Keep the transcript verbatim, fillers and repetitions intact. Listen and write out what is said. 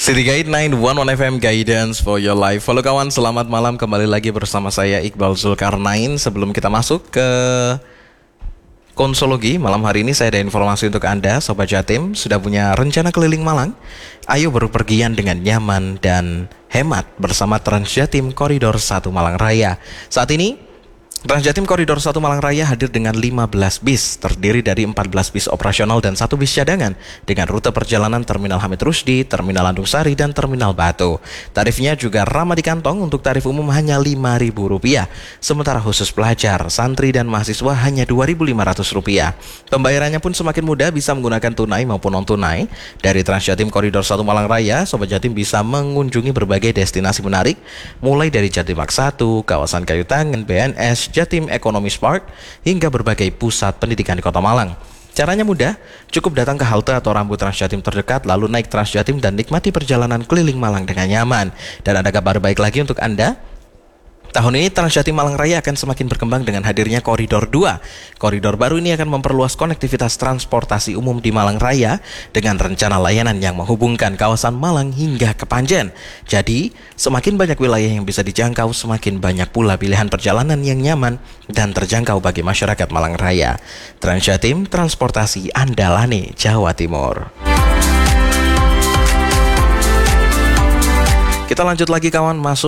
City Guide sembilan satu satu F M Guidance for your life. Halo kawan, selamat malam, kembali lagi bersama saya Iqbal Zulkarnain. Sebelum kita masuk ke konsologi, malam hari ini saya ada informasi untuk Anda, Sobat Jatim. Sudah punya rencana keliling Malang? Ayo berpergian dengan nyaman dan hemat bersama Transjatim Koridor satu Malang Raya. Saat ini Transjatim Koridor satu Malang Raya hadir dengan lima belas bis, terdiri dari empat belas bis operasional dan satu bis cadangan, dengan rute perjalanan Terminal Hamid Rusdi, Terminal Landung Sari, dan Terminal Batu. Tarifnya juga ramah di kantong, untuk tarif umum hanya lima ribu rupiah, sementara khusus pelajar, santri, dan mahasiswa hanya dua ribu lima ratus rupiah. Pembayarannya pun semakin mudah, bisa menggunakan tunai maupun non-tunai. Dari Transjatim Koridor satu Malang Raya, Sobat Jatim bisa mengunjungi berbagai destinasi menarik, mulai dari Jatimak satu, kawasan Kayu Tangan, B N S, Jatim Economy Park, hingga berbagai pusat pendidikan di Kota Malang. Caranya mudah, cukup datang ke halte atau rambu Transjatim terdekat, lalu naik Transjatim dan nikmati perjalanan keliling Malang dengan nyaman. Dan ada kabar baik lagi untuk Anda. Tahun ini Transjatim Malang Raya akan semakin berkembang dengan hadirnya Koridor dua. Koridor baru ini akan memperluas konektivitas transportasi umum di Malang Raya dengan rencana layanan yang menghubungkan kawasan Malang hingga ke Panjen. Jadi, semakin banyak wilayah yang bisa dijangkau, semakin banyak pula pilihan perjalanan yang nyaman dan terjangkau bagi masyarakat Malang Raya. Transjatim, transportasi andalane Jawa Timur. Kita lanjut lagi kawan, masuk